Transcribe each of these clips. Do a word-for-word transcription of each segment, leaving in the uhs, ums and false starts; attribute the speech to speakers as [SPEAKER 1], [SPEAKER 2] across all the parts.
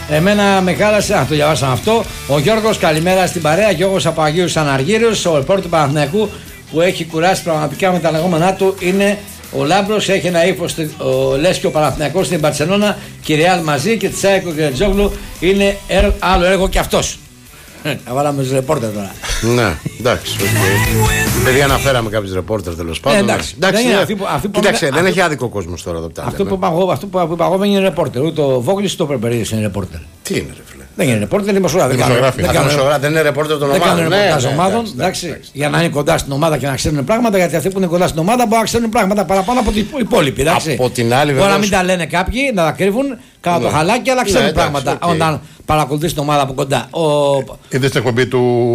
[SPEAKER 1] Εμένα με χάλασε, να το διαβάσαμε αυτό. Ο Γιώργος, καλημέρα στην παρέα. Γιώργος από Αγίους Αναργύρους. Ο ρεπόρτερ του Παναθηναϊκού που έχει κουράσει πραγματικά με τα λεγόμενά του είναι ο Λάμπρος. Έχει ένα ύφος, λες και ο Παναθηναϊκός στην Μπαρσελόνα και η Ρεάλ μαζί και τη Σάικο και Τζόγλου είναι έργο, άλλο έργο και αυτός. Θα βάλαμε τους ρεπόρτερ τώρα.
[SPEAKER 2] Ναι, εντάξει. Παιδιά, αναφέραμε κάποιους ρεπόρτερ τέλος πάντων.
[SPEAKER 1] Εντάξει,
[SPEAKER 2] κοίταξε, δεν έχει άδικο ο κόσμος τώρα εδώ.
[SPEAKER 1] Αυτό που είπα εγώ δεν είναι ρεπόρτερ. Ούτε ο Βόγλης ούτε ο Περπερίδης είναι ρεπόρτερ.
[SPEAKER 2] Τι είναι, ρε φίλε.
[SPEAKER 1] Δεν είναι ρεπόρτερ, είναι δημοσιογράφοι.
[SPEAKER 2] Δεν είναι ρεπόρτερ των
[SPEAKER 1] ομάδων. Δεν κάνουν ρεπορτάζ
[SPEAKER 2] ναι,
[SPEAKER 1] ομάδων. Για να είναι κοντά στην ομάδα και να ξέρουν πράγματα. Γιατί αυτοί που είναι κοντά στην ομάδα μπορούν να ξέρουν πράγματα παραπάνω από την υπόλοιπη.
[SPEAKER 2] Από την άλλη,
[SPEAKER 1] μπορεί να μην τα λένε κάποιοι, να τα κρύβουν κατά το χαλάκι, αλλά ξέρουν πράγματα όταν παρακολουθεί την ομάδα από κοντά.
[SPEAKER 3] Είδες την εκπομπή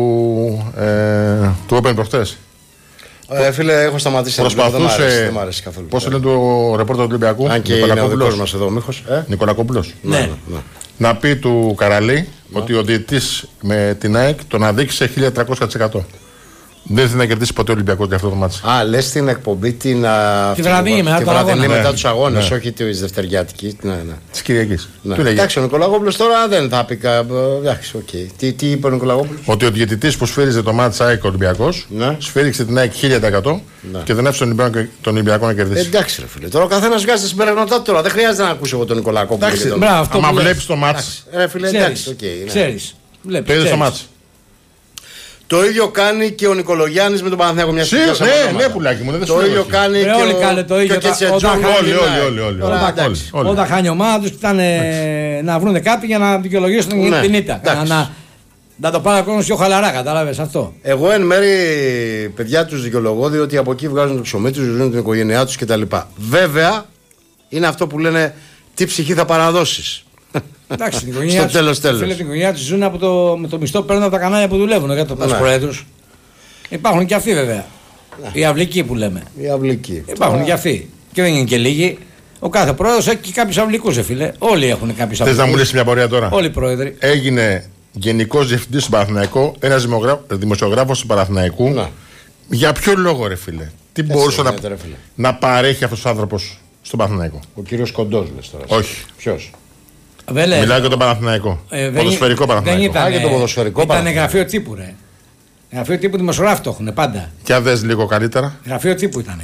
[SPEAKER 3] του Open προχτές?
[SPEAKER 2] Ε, φίλε, έχω σταματήσει να
[SPEAKER 3] προσπαθούσε.
[SPEAKER 2] Δεν μ' άρεσε καθόλου.
[SPEAKER 3] Πώς είναι το ρεπόρτερ του Ολυμπιακού?
[SPEAKER 2] Αν και είναι ο δικός μας εδώ, Μίχος. Ε?
[SPEAKER 3] Νικολακόπουλος.
[SPEAKER 1] Ναι. Ναι, ναι.
[SPEAKER 3] Να πει του Καραλή ναι. ότι ο διαιτητής με την ΑΕΚ τον αδίκησε χίλια τριακόσια τοις εκατό. Δεν θέλει να κερδίσει ποτέ ο Ολυμπιακός για αυτό το μάτσο.
[SPEAKER 2] Α, λες την εκπομπή την.
[SPEAKER 1] Τη βραδινή μετά,
[SPEAKER 2] μετά, μετά
[SPEAKER 1] ναι.
[SPEAKER 2] τους αγώνες, ναι. όχι τη δευτεριάτικη. Ναι, ναι.
[SPEAKER 3] Της Κυριακής.
[SPEAKER 2] Ναι. Εντάξει, ο Νικολακόπουλος τώρα δεν θα πει. Εντάξει, okay. τι, τι είπε ο Νικολακόπουλος?
[SPEAKER 3] Ότι ο διαιτητής που σφύριζε το μάτσο ΑΕΚ Ολυμπιακός ναι. σφύριξε την ΑΕΚ χίλια τοις εκατό ναι. και δεν άφησε τον Ολυμπιακό να κερδίσει.
[SPEAKER 2] Εντάξει, ρε φίλε. Τώρα ο καθένας βγάζει τα συμπεράσματά του τώρα. Δεν χρειάζεται να ακούσει εγώ τον Νικολακόπουλο.
[SPEAKER 3] Άμα βλέπει το μάτσο.
[SPEAKER 2] Ξέρεις.
[SPEAKER 3] Παίζει το μάτσο.
[SPEAKER 2] Το ίδιο κάνει και ο Νικολογιάννης με τον Παναθηναϊκό. Μια στιγμή.
[SPEAKER 3] Ναι, ναι, πουλάκι μου. Δεν
[SPEAKER 2] το ίδιο κάνει και
[SPEAKER 1] όλοι κάνουν το ίδιο.
[SPEAKER 3] Όλοι, όλοι, όλοι.
[SPEAKER 1] Όταν χάνει η ομάδα τους, κοιτάνε να βρουν κάποιοι για να δικαιολογήσουν την ήττα. Να το πάρει ο κόσμος πιο χαλαρά, κατάλαβες αυτό.
[SPEAKER 2] Εγώ εν μέρει παιδιά τους δικαιολογώ, διότι από εκεί βγάζουν το ψωμί τους, ζουν την οικογένειά τους κτλ. Βέβαια, είναι αυτό που λένε τι ψυχή θα παραδώσεις.
[SPEAKER 1] Εντάξει, την οικογένειά
[SPEAKER 2] στο τέλος τέλος.
[SPEAKER 1] Φίλε, την οικογένειά τους ζουν από το, με το μισθό που παίρνουν από τα κανάλια που δουλεύουν για το πας προέδρους. Υπάρχουν και αυτοί βέβαια. Ναι. Οι αυλικοί που λέμε.
[SPEAKER 2] Οι αυλικοί.
[SPEAKER 1] Υπάρχουν Τώρα... και αυτοί. Και δεν είναι και λίγοι. Ο κάθε πρόεδρος έχει και κάποιους αυλικούς, φίλε. Όλοι έχουν κάποιους αυλικούς.
[SPEAKER 3] Θες να μου λύσει μια πορεία τώρα?
[SPEAKER 1] Όλοι οι πρόεδροι.
[SPEAKER 3] Έγινε γενικός διευθυντής του Παναθηναϊκού, ένας δημοσιογράφος του Παναθηναϊκού. Να. Για ποιο λόγο, ρε φίλε? Τι Έτσι μπορούσε να, ρε, να παρέχει αυτός ο άνθρωπος στον Παναθηναϊκό?
[SPEAKER 2] Ο κύριος Κοντός, λες τώρα.
[SPEAKER 3] Όχι.
[SPEAKER 2] Ποιος?
[SPEAKER 3] Βέλε, Μιλάει για τον Παναθηναϊκό. Ε, ποδοσφαιρικό Παναθηναϊκό.
[SPEAKER 1] Δεν ήταν, το ποδοσφαιρικό ήταν γραφείο τύπου, ρε. Γραφείο τύπου δημοσιογράφοι το έχουν πάντα.
[SPEAKER 3] Και αν δες λίγο καλύτερα.
[SPEAKER 1] Γραφείο τύπου ήταν.